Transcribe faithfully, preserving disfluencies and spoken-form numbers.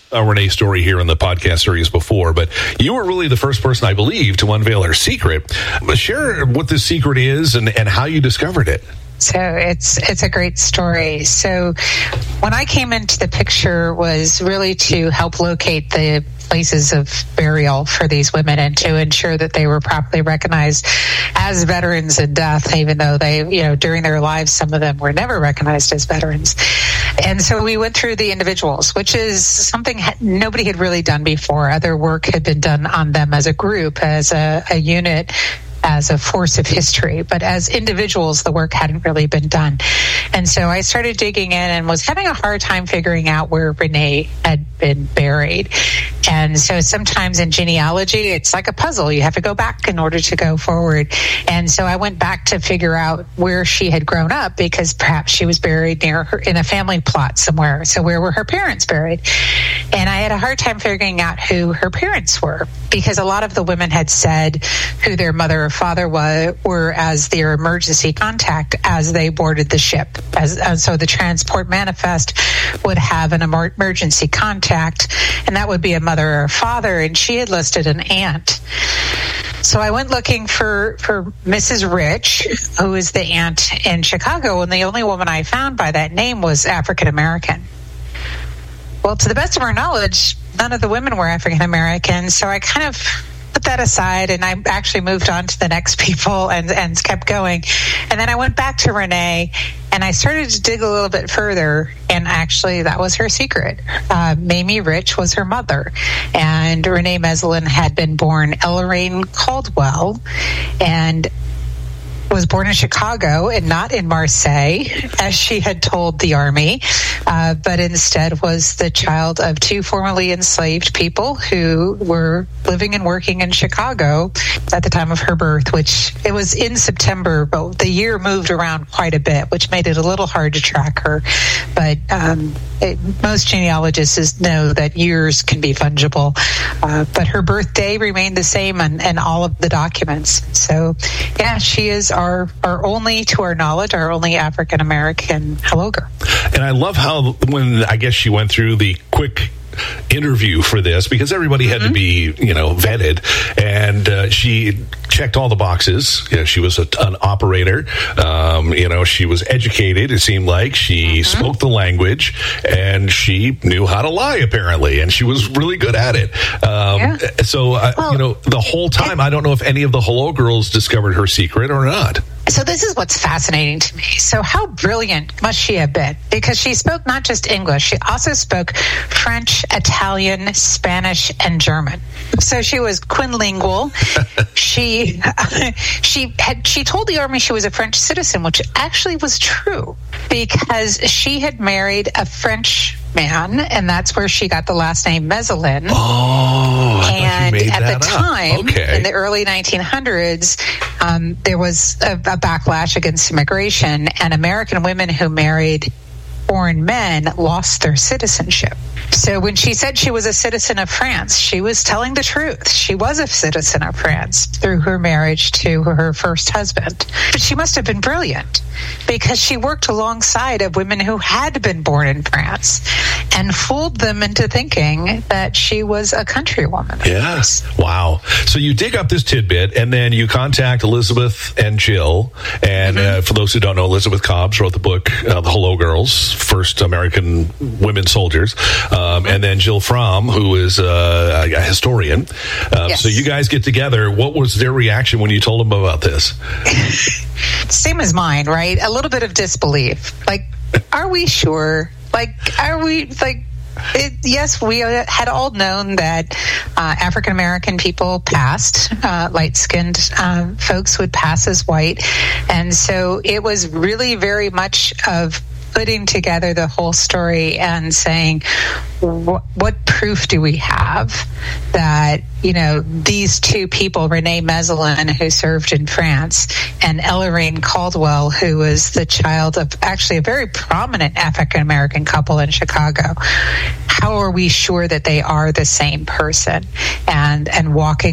uh, Renee's story here in the podcast series before, but you were really the first person, I believe, to unveil her secret. Share what this secret is and, and how you discovered it. So it's it's a great story. So when I came into the picture was really to help locate the places of burial for these women and to ensure that they were properly recognized as veterans in death, even though they, you know, during their lives, some of them were never recognized as veterans. And so we went through the individuals, which is something nobody had really done before. Other work had been done on them as a group, as a, a unit, as a force of history, but as individuals, the work hadn't really been done. And so I started digging in and was having a hard time figuring out where Renee had been buried. And so sometimes in genealogy, it's like a puzzle. You have to go back in order to go forward. And so I went back to figure out where she had grown up, because perhaps she was buried near her in a family plot somewhere. So where were her parents buried? And I had a hard time figuring out who her parents were, because a lot of the women had said who their mother or father was, were as their emergency contact as they boarded the ship. As, and so the transport manifest would have an emer- emergency contact, and that would be a mother or a father, and she had listed an aunt. So I went looking for, for Missus Rich, who is the aunt in Chicago, and the only woman I found by that name was African American. Well, to the best of our knowledge, none of the women were African American, so I kind of put that aside, and I actually moved on to the next people and, and kept going. And then I went back to Renee, and I started to dig a little bit further, and actually that was her secret. Uh, Mamie Rich was her mother, and Renee Mezelin had been born Elleraine Caldwell, and was born in Chicago and not in Marseille, as she had told the Army, uh, but instead was the child of two formerly enslaved people who were living and working in Chicago at the time of her birth, which it was in September, but the year moved around quite a bit, which made it a little hard to track her. But um, it, most genealogists know that years can be fungible, uh, but her birthday remained the same in, in all of the documents. So, yeah, she is Our, our only, to our knowledge, our only African American Hello Girl. And I love how when I guess she went through the quick interview for this, because everybody had mm-hmm. to be, you know, vetted, and uh, she checked all the boxes. You know, she was a, an operator. Um, you know, she was educated. It seemed like she mm-hmm. spoke the language, and she knew how to lie, apparently, and she was really good at it. Um, yeah. So, uh, well, you know, the whole time, I don't know if any of the Hello Girls discovered her secret or not. So this is what's fascinating to me. So how brilliant must she have been? Because she spoke not just English, she also spoke French, Italian, Spanish, and German. So she was quinlingual. she she had she told the Army she was a French citizen, which actually was true, because she had married a French man, and that's where she got the last name Mezelin. Oh, I and thought you made at that the up. time, Okay. in the early nineteen hundreds, um, there was a, a backlash against immigration, and American women who married foreign men lost their citizenship. So when she said she was a citizen of France, she was telling the truth. She was a citizen of France through her marriage to her first husband. But she must have been brilliant, because she worked alongside of women who had been born in France and fooled them into thinking that she was a countrywoman. Yes. Wow. So you dig up this tidbit, and then you contact Elizabeth and Jill. And mm-hmm. uh, for those who don't know, Elizabeth Cobbs wrote the book, uh, The Hello Girls, First American Women Soldiers. Um, and then Jill Fromm, who is uh, a historian. Uh, yes. So you guys get together. What was their reaction when you told them about this? Same as mine, right? A little bit of disbelief. Like, are we sure? Like, are we, like, It, yes, we had all known that uh, African American people passed, uh, light-skinned uh, folks would pass as white. And so it was really very much of putting together the whole story and saying, wh- what proof do we have that, you know, these two people, Renee Mezelin, who served in France, and Elleraine Caldwell, who was the child of actually a very prominent African-American couple in Chicago, how are we sure that they are the same person? And, and walking